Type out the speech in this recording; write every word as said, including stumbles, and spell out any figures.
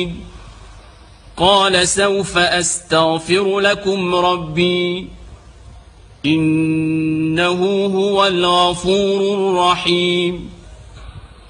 قال سوف أستغفر لكم ربي إنه هو الغفور الرحيم.